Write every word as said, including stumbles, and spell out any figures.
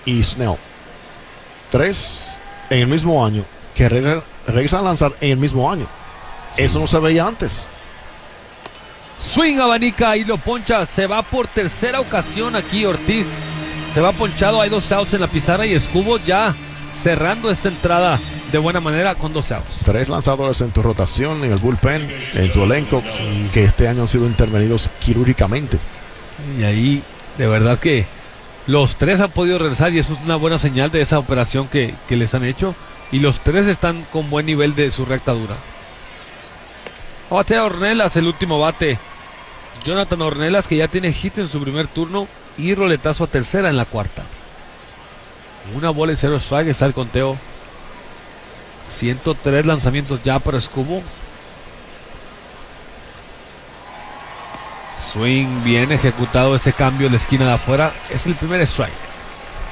y Snell. Tres en el mismo año, que re regresan a lanzar en el mismo año. Sí. Eso no se veía antes. Swing, abanica y lo poncha. Se va por tercera ocasión aquí Ortiz. Se va ponchado, hay dos outs en la pizarra y Escobo ya cerrando esta entrada de buena manera con dos outs. Tres lanzadores en tu rotación, en el bullpen, en tu elenco, que este año han sido intervenidos quirúrgicamente. Y ahí, de verdad que los tres han podido regresar y eso es una buena señal de esa operación que, que les han hecho. Y los tres están con buen nivel de su recta dura. Batea Ornelas, el último bate. Jonathan Ornelas, que ya tiene hits en su primer turno y roletazo a tercera en la cuarta. Una bola y cero strike, está el conteo. ciento tres lanzamientos ya para Escobo. Swing bien ejecutado, ese cambio en la esquina de afuera. Es el primer strike.